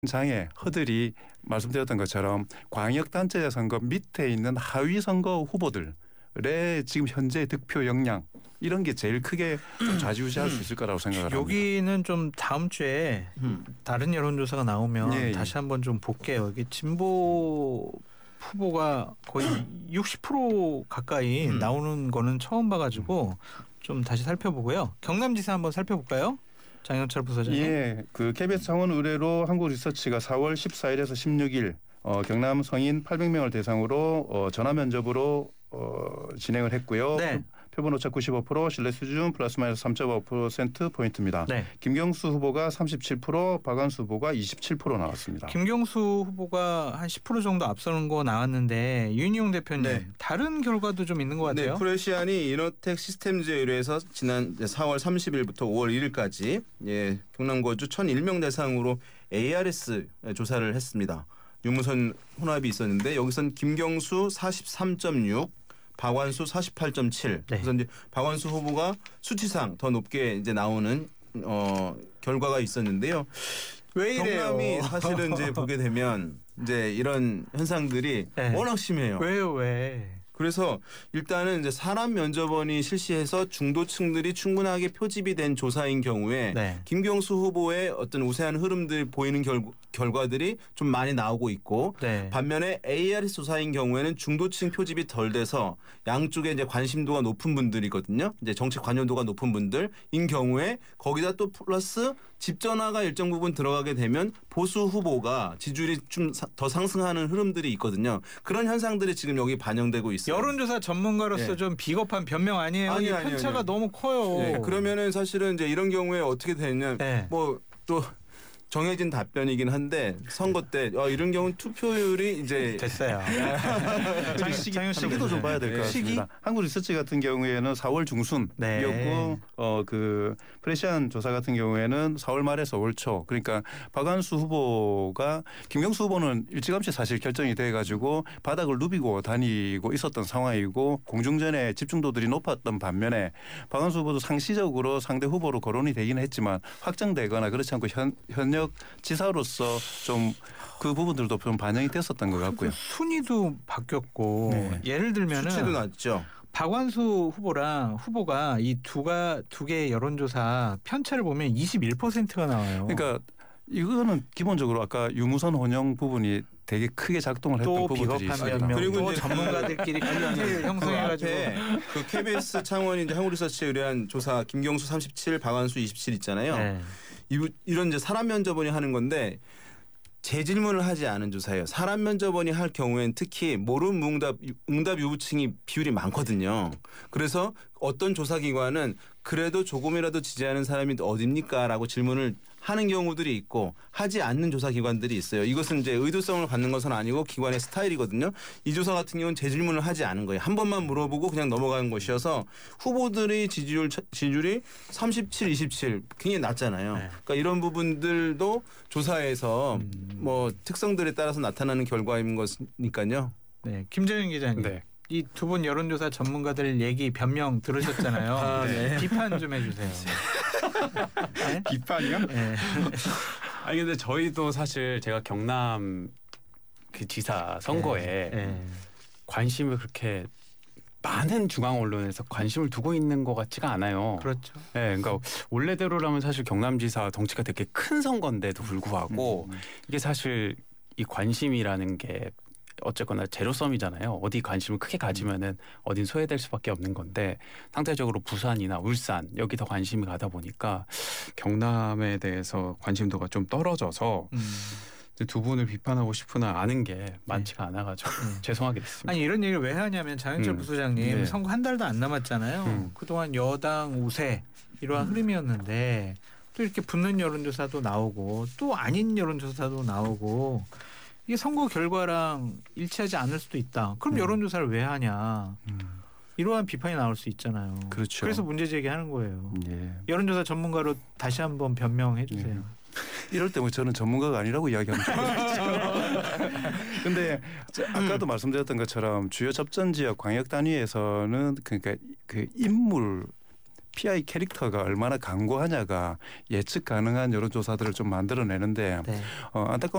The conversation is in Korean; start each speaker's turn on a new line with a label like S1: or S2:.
S1: 장애 허들이 말씀드렸던 것처럼 광역단체 선거 밑에 있는 하위 선거 후보들의 지금 현재 득표 역량 이런 게 제일 크게 좀 좌지우지할 수 있을 거라고 생각을 합니다.
S2: 여기는 좀 다음 주에 다른 여론조사가 나오면
S1: 예, 예.
S2: 다시 한번 좀 볼게요. 이게 진보 후보가 거의 60% 가까이 나오는 거는 처음 봐가지고 좀 다시 살펴보고요. 경남지사 한번 살펴볼까요? 장영철 부서장님.
S1: 예, 그 KBS 창원 의뢰로 한국리서치가 4월 14일에서 16일 경남 성인 800명을 대상으로 전화 면접으로 진행을 했고요.
S2: 네.
S1: 표본 오차 95%, 신뢰 수준 플러스 마이너스 3.5% 포인트입니다.
S2: 네.
S1: 김경수 후보가 37%, 박완수 후보가 27% 나왔습니다.
S2: 김경수 후보가 한 10% 정도 앞서는 거 나왔는데 윤희용 대표님
S3: 네.
S2: 다른 결과도 좀 있는 것 같아요.
S3: 네, 프레시안이 이노텍 시스템즈에 의뢰해서 지난 4월 30일부터 5월 1일까지 경남 거주 1,001명 대상으로 ARS 조사를 했습니다. 유무선 혼합이 있었는데 여기선 김경수 43.6, 박완수 48.7.
S2: 네.
S3: 그래서 이제 박완수 후보가 수치상 더 높게 이제 나오는 결과가 있었는데요.
S2: 왜 이래요?
S3: 경남이 사실은 이제 보게 되면 이제 이런 현상들이
S2: 네.
S3: 워낙 심해요.
S2: 왜요, 왜?
S3: 그래서 일단은 이제 사람 면접원이 실시해서 중도층들이 충분하게 표집이 된 조사인 경우에
S2: 네.
S3: 김경수 후보의 어떤 우세한 흐름들 보이는 결과들이 좀 많이 나오고 있고
S2: 네.
S3: 반면에 ARS 조사인 경우에는 중도층 표집이 덜 돼서 양쪽에 이제 관심도가 높은 분들이거든요. 이제 정책 관여도가 높은 분들인 경우에 거기다 또 플러스 집전화가 일정 부분 들어가게 되면 보수 후보가 지지율이 좀 더 상승하는 흐름들이 있거든요. 그런 현상들이 지금 여기 반영되고 있어요.
S2: 여론조사 전문가로서
S3: 네.
S2: 좀 비겁한 변명 아니에요?
S3: 아니요,
S2: 이 편차가
S3: 아니요.
S2: 너무 커요.
S3: 네, 그러면은 사실은 이제 이런 경우에 어떻게 되냐면
S2: 네.
S3: 뭐 또 정해진 답변이긴 한데 선거 때 이런 경우는 투표율이 이제
S2: 됐어요.
S1: 시기도 좀 봐야 될 것 같습니다. 한국리서치 같은 경우에는 4월 중순이었고
S2: 네.
S1: 그 프레시안 조사 같은 경우에는 4월 말에서 5월 초. 그러니까 박완수 후보가 김경수 후보는 일찌감치 사실 결정이 돼가지고 바닥을 누비고 다니고 있었던 상황이고 공중전에 집중도들이 높았던 반면에 박완수 후보도 상시적으로 상대 후보로 거론이 되긴 했지만 확정되거나 그렇지 않고 현역 지사로서 좀 그 부분들도 좀 반영이 됐었던 것 같고요.
S2: 순위도 바뀌었고
S1: 네.
S2: 예를 들면은
S3: 수치도 낮죠.
S2: 박완수 후보랑 후보가 이 두 개의 여론조사 편차를 보면 21%가 나와요.
S1: 그러니까 이거는 기본적으로 아까 유무선 혼용 부분이 되게 크게 작동을 했던
S2: 또
S1: 부분들이
S2: 비겁한
S1: 있습니다.
S2: 변명,
S3: 그리고
S2: 또
S3: 이제
S2: 전문가들끼리 칸을 형성해가지고
S3: 그 KBS 창원이 이제 한국리서치에 의뢰한 조사 김경수 37, 박완수 27 있잖아요.
S2: 네.
S3: 이런 이제 사람 면접원이 하는 건데 재질문을 하지 않은 조사예요. 사람 면접원이 할 경우에는 특히 모름 응답 유부층이 비율이 많거든요. 그래서 어떤 조사기관은 그래도 조금이라도 지지하는 사람이 어딥니까? 라고 질문을 하는 경우들이 있고 하지 않는 조사기관들이 있어요. 이것은 이제 의도성을 갖는 것은 아니고 기관의 스타일이거든요. 이 조사 같은 경우는 재질문을 하지 않은 거예요. 한 번만 물어보고 그냥 넘어가는 것이어서 후보들의 지지율이 37, 27 굉장히 낮잖아요.
S2: 네.
S3: 그러니까 이런 부분들도 조사에서 뭐 특성들에 따라서 나타나는 결과인 것이니까요.
S2: 네, 김정인 기자님.
S1: 네.
S2: 이 두 분 여론조사 전문가들 얘기 변명 들으셨잖아요.
S1: 네.
S2: 비판 좀 해주세요. 네?
S4: 비판이요?
S2: 네.
S4: 아니 근데 저희도 사실 제가 경남 그 지사 선거에
S2: 네.
S4: 관심을 그렇게 많은 중앙 언론에서 관심을 두고 있는 것 같지가 않아요.
S2: 그렇죠.
S4: 네, 그러니까 원래대로라면 사실 경남지사 덩치가 되게 큰 선거인데도 불구하고 이게 사실 이 관심이라는 게 어쨌거나 제로섬이잖아요. 어디 관심을 크게 가지면은 어딘 소외될 수밖에 없는 건데 상대적으로 부산이나 울산 여기 더 관심이 가다 보니까 경남에 대해서 관심도가 좀 떨어져서 두 분을 비판하고 싶으나 아는 게 많지가 않아가지고 죄송하게 됐습니다.
S2: 아니 이런 얘기를 왜 하냐면 장영철 부소장님
S4: 네.
S2: 선거 한 달도 안 남았잖아요. 그동안 여당 우세 이러한 흐름이었는데 또 이렇게 붙는 여론조사도 나오고 또 아닌 여론조사도 나오고 이게 선거 결과랑 일치하지 않을 수도 있다. 그럼 여론조사를 왜 하냐. 이러한 비판이 나올 수 있잖아요.
S1: 그렇죠.
S2: 그래서 문제 제기하는 거예요.
S1: 예.
S2: 여론조사 전문가로 다시 한번 변명해 주세요.
S1: 이럴 때 뭐 저는 전문가가 아니라고 이야기하는 거죠. 근데 아까도 말씀드렸던 것처럼 주요 접전 지역 광역 단위에서는 그러니까 그 인물 PI 캐릭터가 얼마나 강고하냐가 예측 가능한 여론조사들을 좀 만들어내는데
S2: 네.
S1: 안타까운